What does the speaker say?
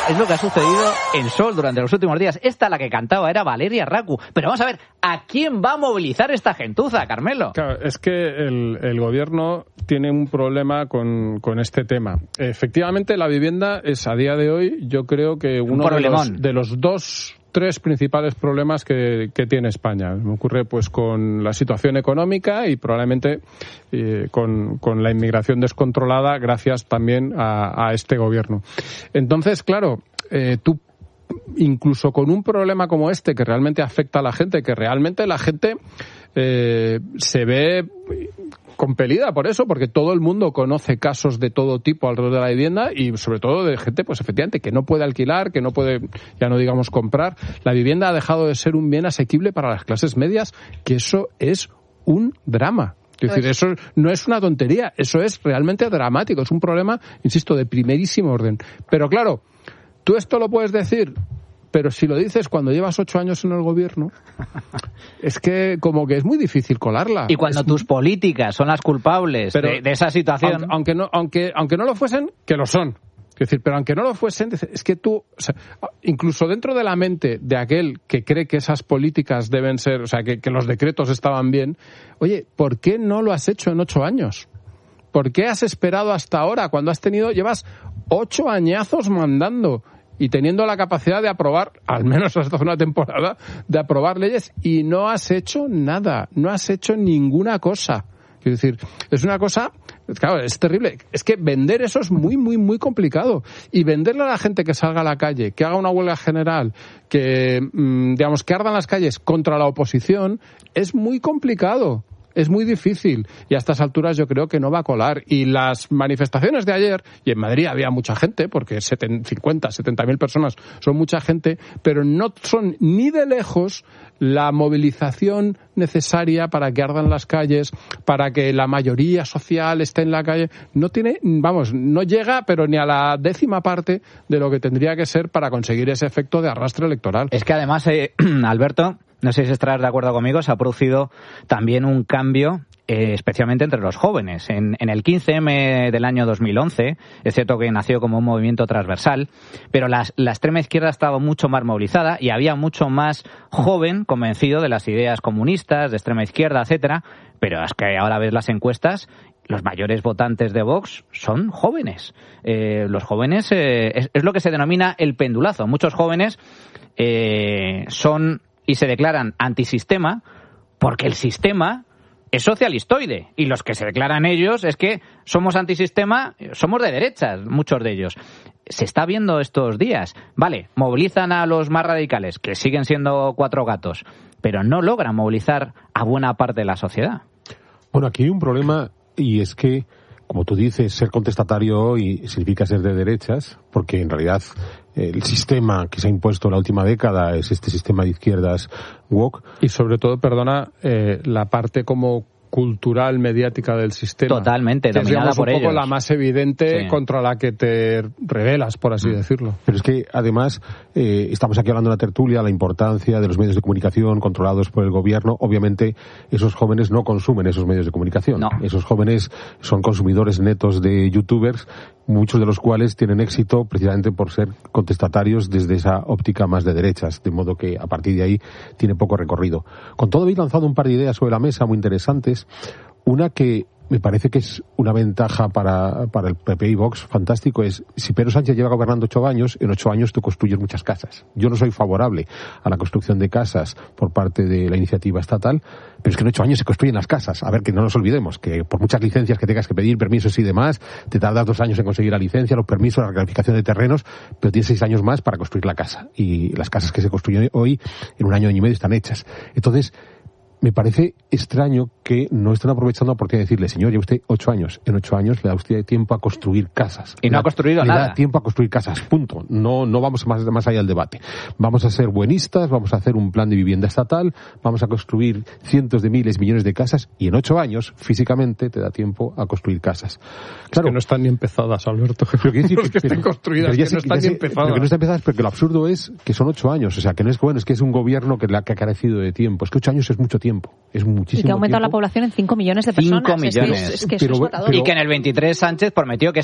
es lo que ha sucedido en Sol durante los últimos días. Esta, la que cantaba, era Valeria Racu. Pero vamos a ver, ¿a quién va a movilizar esta gentuza, Carmelo? Claro, es que el gobierno tiene un problema con este tema. Efectivamente, la vivienda es, a día de hoy, yo creo que uno de los 3 principales problemas que tiene España. Me ocurre pues con la situación económica y probablemente con la inmigración descontrolada gracias también a este gobierno. Entonces, claro, tú incluso con un problema como este que realmente afecta a la gente, que realmente la gente se ve compelida por eso, porque todo el mundo conoce casos de todo tipo alrededor de la vivienda y sobre todo de gente, pues efectivamente, que no puede alquilar, que no puede, ya no digamos comprar. La vivienda ha dejado de ser un bien asequible para las clases medias, que eso es un drama. Es decir, eso no es una tontería, eso es realmente dramático, es un problema, insisto, de primerísimo orden. Pero claro, tú esto lo puedes decir, pero si lo dices cuando llevas 8 años en el gobierno, es que como que es muy difícil colarla. Y cuando tus políticas son las culpables de esa situación. Aunque no lo fuesen, que lo son. Es decir, pero aunque no lo fuesen, es que tú, o sea, incluso dentro de la mente de aquel que cree que esas políticas deben ser, o sea, que los decretos estaban bien, oye, ¿por qué no lo has hecho en 8 años? ¿Por qué has esperado hasta ahora cuando llevas 8 añazos mandando y teniendo la capacidad de aprobar, al menos hasta hace una temporada, de aprobar leyes y no has hecho nada, no has hecho ninguna cosa? Quiero decir, es una cosa, claro, es terrible. Es que vender eso es muy, muy, muy complicado. Y venderle a la gente que salga a la calle, que haga una huelga general, que, digamos, que ardan las calles contra la oposición, es muy complicado. Es muy difícil y a estas alturas yo creo que no va a colar. Y las manifestaciones de ayer, y en Madrid había mucha gente, porque 70.000 personas son mucha gente, pero no son ni de lejos la movilización necesaria para que ardan las calles, para que la mayoría social esté en la calle. No llega, pero ni a la 10ª parte de lo que tendría que ser para conseguir ese efecto de arrastre electoral. Es que además, Alberto, no sé si estarás de acuerdo conmigo, se ha producido también un cambio, especialmente entre los jóvenes. En el 15M del año 2011, es cierto que nació como un movimiento transversal, pero la extrema izquierda estaba mucho más movilizada y había mucho más joven convencido de las ideas comunistas, de extrema izquierda, etcétera. Pero es que ahora ves las encuestas, los mayores votantes de Vox son jóvenes. Los jóvenes es lo que se denomina el pendulazo. Muchos jóvenes son y se declaran antisistema porque el sistema es socialistoide y los que se declaran ellos es que somos antisistema, somos de derechas, muchos de ellos. Se está viendo estos días, vale, movilizan a los más radicales, que siguen siendo 4 gatos, pero no logran movilizar a buena parte de la sociedad. Bueno, aquí hay un problema y es que, como tú dices, ser contestatario hoy significa ser de derechas, porque en realidad el sistema que se ha impuesto en la última década es este sistema de izquierdas woke. Y sobre todo, la parte como cultural, mediática del sistema. Totalmente, dominada por ellos. Es un poco la más evidente, sí, contra la que te rebelas, por así decirlo. Pero es que, además, estamos aquí hablando de la tertulia, la importancia de los medios de comunicación controlados por el gobierno. Obviamente, esos jóvenes no consumen esos medios de comunicación. No. Esos jóvenes son consumidores netos de youtubers, muchos de los cuales tienen éxito precisamente por ser contestatarios desde esa óptica más de derechas, de modo que a partir de ahí tiene poco recorrido. Con todo, habéis lanzado un par de ideas sobre la mesa muy interesantes. Una que me parece que es una ventaja para el PP y Vox fantástico es, si Pedro Sánchez lleva gobernando 8 años, en 8 años tú construyes muchas casas. Yo no soy favorable a la construcción de casas por parte de la iniciativa estatal, pero es que en 8 años se construyen las casas. A ver, que no nos olvidemos, que por muchas licencias que tengas que pedir, permisos y demás, te tardas 2 años en conseguir la licencia, los permisos, la clarificación de terrenos, pero tienes 6 años más para construir la casa. Y las casas que se construyen hoy, en 1 año y medio, están hechas. Entonces, me parece extraño que no estén aprovechando la oportunidad de decirle, señor, lleva usted 8 años. En 8 años le da usted tiempo a construir casas. Y no ha construido nada. Le da tiempo a construir casas, punto. No vamos más allá del debate. Vamos a ser buenistas, vamos a hacer un plan de vivienda estatal, vamos a construir cientos de miles, millones de casas, y en 8 años, físicamente, te da tiempo a construir casas. Claro, es que no están ni empezadas, Alberto. Pero que no es que estén construidas, que no están ni empezadas. Pero que no están empezadas, porque lo absurdo es que son 8 años. O sea, que no es bueno, es que es un gobierno que ha carecido de tiempo. Es que 8 años es mucho tiempo. Es muchísimo. Y que ha aumentado tiempo. la población en 5 millones de personas. 5 millones. Es que eso es matador. Y que en el 23 Sánchez prometió que